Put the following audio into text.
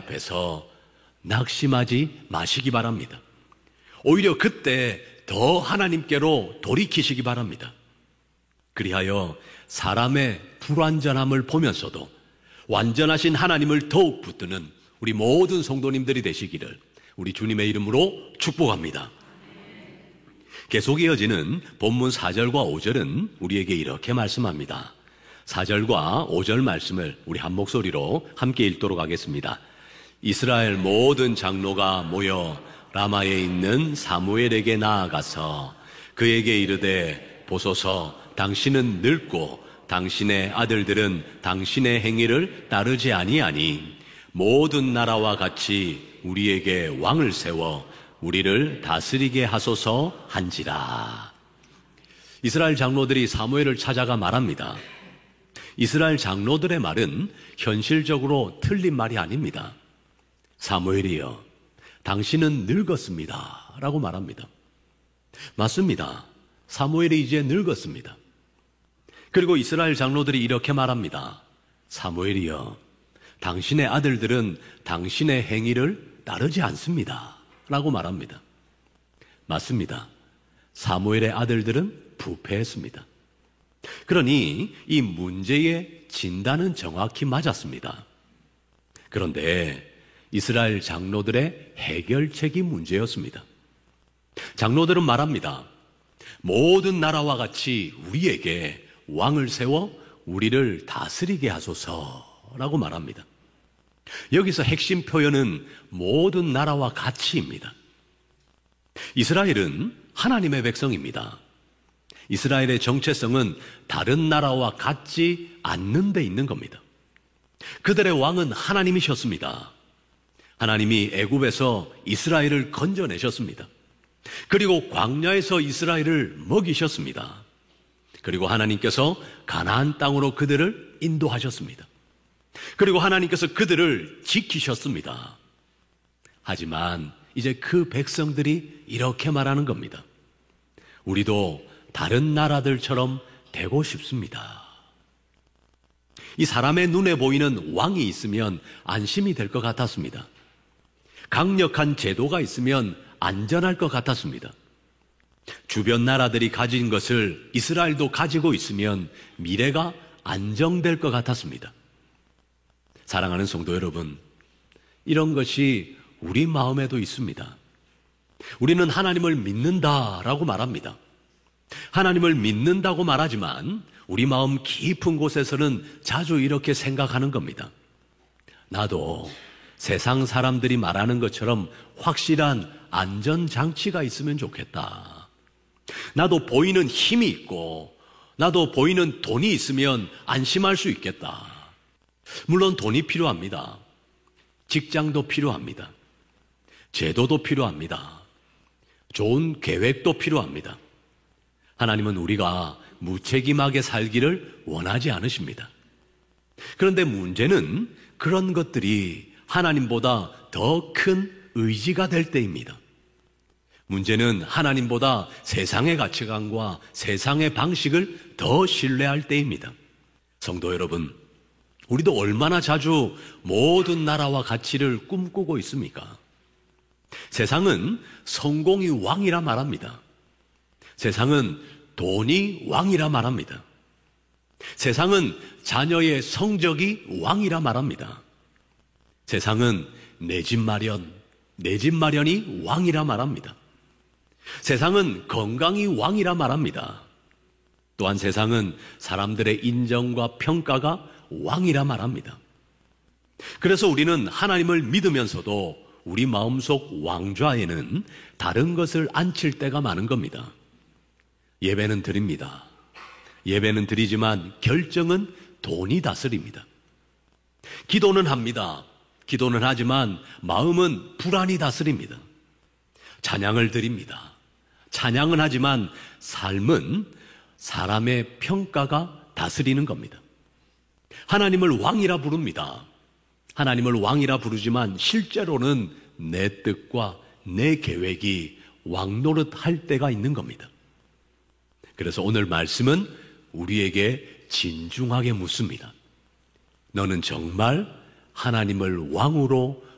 앞에서 낙심하지 마시기 바랍니다. 오히려 그때 더 하나님께로 돌이키시기 바랍니다. 그리하여 사람의 불완전함을 보면서도 완전하신 하나님을 더욱 붙드는 우리 모든 성도님들이 되시기를 우리 주님의 이름으로 축복합니다. 계속 이어지는 본문 4절과 5절은 우리에게 이렇게 말씀합니다. 4절과 5절 말씀을 우리 한 목소리로 함께 읽도록 하겠습니다. 이스라엘 모든 장로가 모여 라마에 있는 사무엘에게 나아가서 그에게 이르되 보소서 당신은 늙고 당신의 아들들은 당신의 행위를 따르지 아니하니 모든 나라와 같이 우리에게 왕을 세워 우리를 다스리게 하소서 한지라. 이스라엘 장로들이 사무엘을 찾아가 말합니다. 이스라엘 장로들의 말은 현실적으로 틀린 말이 아닙니다. 사무엘이여, 당신은 늙었습니다 라고 말합니다. 맞습니다. 사무엘이 이제 늙었습니다. 그리고 이스라엘 장로들이 이렇게 말합니다. 사무엘이여, 당신의 아들들은 당신의 행위를 따르지 않습니다 라고 말합니다. 맞습니다. 사무엘의 아들들은 부패했습니다. 그러니 이 문제의 진단은 정확히 맞았습니다. 그런데 이스라엘 장로들의 해결책이 문제였습니다. 장로들은 말합니다. 모든 나라와 같이 우리에게 왕을 세워 우리를 다스리게 하소서라고 말합니다. 여기서 핵심 표현은 모든 나라와 같이입니다. 이스라엘은 하나님의 백성입니다. 이스라엘의 정체성은 다른 나라와 같지 않는 데 있는 겁니다. 그들의 왕은 하나님이셨습니다. 하나님이 애굽에서 이스라엘을 건져내셨습니다. 그리고 광야에서 이스라엘을 먹이셨습니다. 그리고 하나님께서 가나안 땅으로 그들을 인도하셨습니다. 그리고 하나님께서 그들을 지키셨습니다. 하지만 이제 그 백성들이 이렇게 말하는 겁니다. 우리도 다른 나라들처럼 되고 싶습니다. 이 사람의 눈에 보이는 왕이 있으면 안심이 될 것 같았습니다. 강력한 제도가 있으면 안전할 것 같았습니다. 주변 나라들이 가진 것을 이스라엘도 가지고 있으면 미래가 안정될 것 같았습니다. 사랑하는 성도 여러분, 이런 것이 우리 마음에도 있습니다. 우리는 하나님을 믿는다라고 말합니다. 하나님을 믿는다고 말하지만 우리 마음 깊은 곳에서는 자주 이렇게 생각하는 겁니다. 나도 세상 사람들이 말하는 것처럼 확실한 안전장치가 있으면 좋겠다. 나도 보이는 힘이 있고 나도 보이는 돈이 있으면 안심할 수 있겠다. 물론 돈이 필요합니다. 직장도 필요합니다. 제도도 필요합니다. 좋은 계획도 필요합니다. 하나님은 우리가 무책임하게 살기를 원하지 않으십니다. 그런데 문제는 그런 것들이 하나님보다 더 큰 의지가 될 때입니다. 문제는 하나님보다 세상의 가치관과 세상의 방식을 더 신뢰할 때입니다. 성도 여러분, 우리도 얼마나 자주 모든 나라와 가치를 꿈꾸고 있습니까? 세상은 성공이 왕이라 말합니다. 세상은 돈이 왕이라 말합니다. 세상은 자녀의 성적이 왕이라 말합니다. 세상은 내 집 마련이 왕이라 말합니다. 세상은 건강이 왕이라 말합니다. 또한 세상은 사람들의 인정과 평가가 왕이라 말합니다. 그래서 우리는 하나님을 믿으면서도 우리 마음속 왕좌에는 다른 것을 앉힐 때가 많은 겁니다. 예배는 드립니다. 예배는 드리지만 결정은 돈이 다스립니다. 기도는 합니다. 기도는 하지만 마음은 불안이 다스립니다. 찬양을 드립니다. 찬양은 하지만 삶은 사람의 평가가 다스리는 겁니다. 하나님을 왕이라 부릅니다. 하나님을 왕이라 부르지만 실제로는 내 뜻과 내 계획이 왕노릇 할 때가 있는 겁니다. 그래서 오늘 말씀은 우리에게 진중하게 묻습니다. 너는 정말 하나님을 왕으로